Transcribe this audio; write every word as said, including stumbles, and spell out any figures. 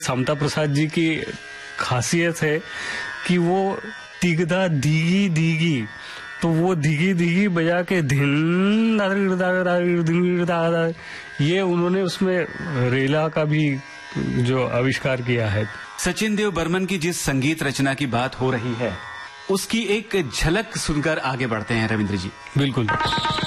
समता प्रसाद जी की खासियत है कि वो तिगदा दीगी दीगी, तो वो दीगी दीगी बजा के धिन ये उन्होंने उसमें रेला का भी जो आविष्कार किया है। सचिन देव बर्मन की जिस संगीत रचना की बात हो रही है उसकी एक झलक सुनकर आगे बढ़ते हैं रविंद्र जी। बिल्कुल।